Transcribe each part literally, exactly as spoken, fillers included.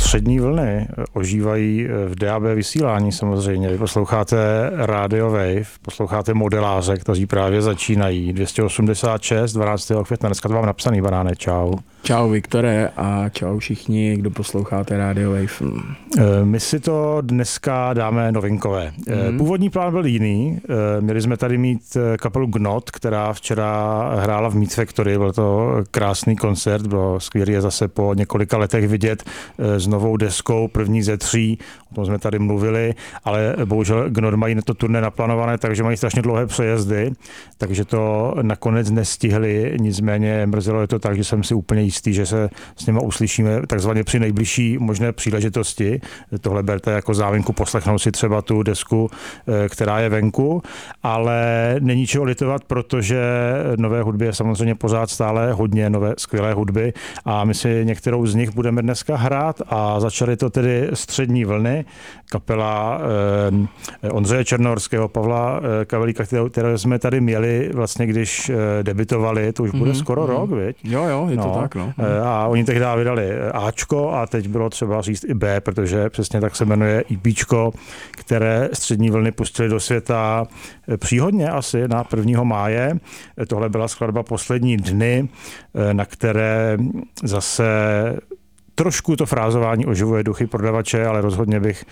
střední vlny ožívají v D A B vysílání samozřejmě. Vy posloucháte Radio Wave, posloucháte modeláře, kteří právě začínají. dvě stě osmdesát šest, dvanáctého května. Dneska to mám napsaný, Baráne, čau. Čau Viktore a čau všichni, kdo posloucháte Radio Wave. My si to dneska dáme novinkové. Mm. Původní plán byl jiný. Měli jsme tady mít kapelu Gnot, která včera hrála v Meat Factory. Byl to krásný koncert, bylo skvělé je zase po několika letech vidět s novou deskou, první ze tří. O tom jsme tady mluvili, ale bohužel Gnot mají to turné naplánované, takže mají strašně dlouhé přejezdy, takže to nakonec nestihli. Nicméně mrzelo je to tak, že jsem si úplně jistý, že se s nimi uslyšíme takzvaně při nejbližší možné příležitosti. Tohle berte jako záminku, poslechnout si třeba tu desku, která je venku, ale není čeho litovat, protože nové hudby je samozřejmě pořád stále hodně, nové skvělé hudby a my si některou z nich budeme dneska hrát a začali to tedy Střední vlny, kapela eh, Ondřeje Černohorského, Pavla eh, Kavelíka, které jsme tady měli vlastně, když eh, debitovali, to už bude mm-hmm. skoro mm-hmm. rok, viď? Jo, jo, je no, to tak, no. Eh, a oni tehdy vydali Ačko a teď bylo třeba říct i B, protože přesně tak se jmenuje EPčko, které Střední vlny pustili do světa příhodně asi na prvního máje. Tohle byla skladba Poslední dny, na které zase trošku to frázování oživuje duchy prodavače, ale rozhodně bych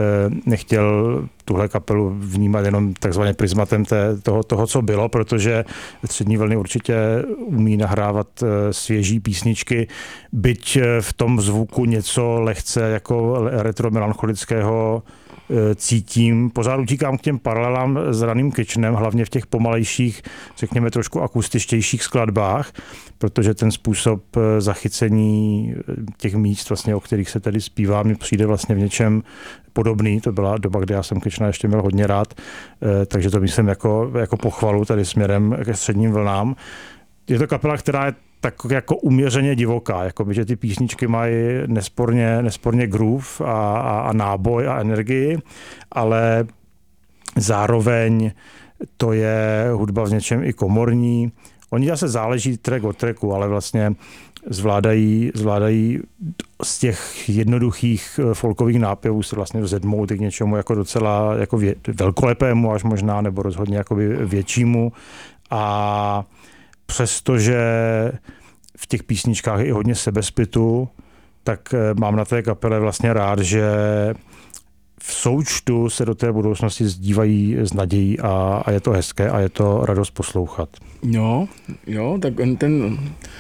nechtěl tuhle kapelu vnímat jenom takzvaně prismatem té, toho, toho, co bylo, protože Střední vlny určitě umí nahrávat svěží písničky, byť v tom zvuku něco lehce jako retromelancholického cítím. Pořád utíkám k těm paralelám s raným Kitchenem, hlavně v těch pomalejších, řekněme trošku akustičtějších skladbách, protože ten způsob zachycení těch míst, vlastně, o kterých se tady zpívá, mi přijde vlastně v něčem podobný. To byla doba, kdy já jsem Kitchena ještě měl hodně rád, takže to myslím jako, jako pochvalu tady směrem ke Středním vlnám. Je to kapela, která je tak jako uměřeně divoká, jakoby, že ty písničky mají nesporně, nesporně groove a, a, a náboj a energii, ale zároveň to je hudba v něčem i komorní. Oni zase záleží track od tracku, ale vlastně zvládají, zvládají z těch jednoduchých folkových nápěvů se vlastně vzedmout k něčemu jako docela jako vě, velkolepému až možná, nebo rozhodně jakoby většímu. A přestože v těch písničkách je i hodně sebezpitu, tak mám na té kapele vlastně rád, že v součtu se do té budoucnosti zdívají s nadějí a, a je to hezké a je to radost poslouchat. Jo, jo, tak ten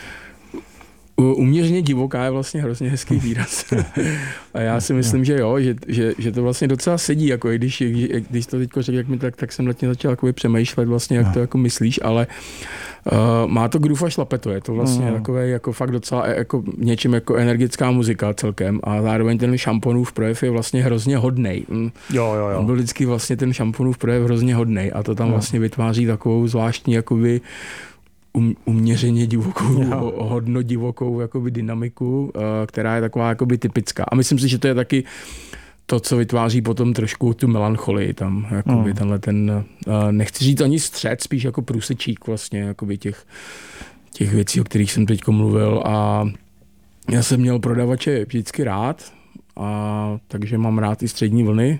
uměřeně divoká je vlastně hrozně hezký výraz. A já si myslím, že jo, že, že, že to vlastně docela sedí, jako když, když to teďko řekl, jak mi tak, tak jsem nad tím začal jakoby přemýšlet vlastně, jak to jako myslíš, ale uh, má to groove a šlape to, je to vlastně mm. takové jako fakt docela jako něčím jako energická muzika celkem a zároveň ten Šamponův projev je vlastně hrozně hodnej. Jo, jo, jo. On byl vždycky vlastně ten Šamponův projev hrozně hodnej a to tam mm. vlastně vytváří takovou zvláštní jakoby Um, uměřeně divokou, no. hodno divokou jakoby dynamiku, uh, která je taková jakoby typická. A myslím si, že to je taky to, co vytváří potom trošku tu melancholii tam, jakoby mm. tenhle ten, uh, nechci říct ani střed, spíš jako průsečík vlastně, jakoby těch, těch věcí, o kterých jsem teďko mluvil a já jsem měl prodavače vždycky rád, a takže mám rád i Střední vlny.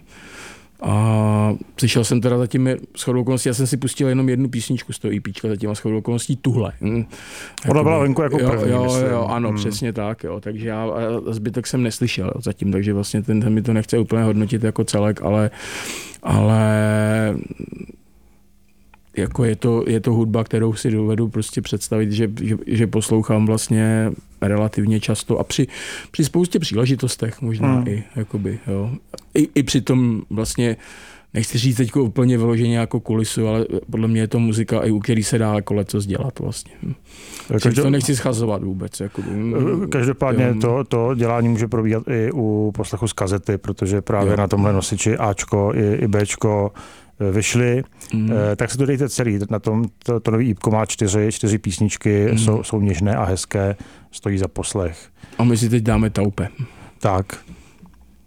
A slyšel jsem teda zatím shodou okolností, já jsem si pustil jenom jednu písničku z toho EPčka zatím a shodou okolností tuhle. Hm. Ona byla venku jako první, jo, myslím. Jo, ano, hmm. přesně tak, jo. Takže já zbytek jsem neslyšel zatím, takže vlastně ten, ten mi to nechce úplně hodnotit jako celek, ale, ale jako je to, je to hudba, kterou si dovedu prostě představit, že, že, že poslouchám vlastně relativně často a při, při spoustě příležitostech možná hmm. i, jakoby, jo. I, I při tom vlastně, nechci říct teď úplně vyloženě jako kulisu, ale podle mě je to muzika, i u který se dá jako lecos dělat vlastně. Každop... to nechci schazovat vůbec. Jakoby. Každopádně to, to dělání může probíhat i u poslechu z kazety, protože právě jo. na tomhle nosiči Ačko i, i Bčko vyšly, mm. tak se to dejte celý. Na tom to, to nový ípko má čtyři, čtyři písničky, mm. jsou, jsou něžné a hezké, stojí za poslech. A my si teď dáme Taupe. Tak.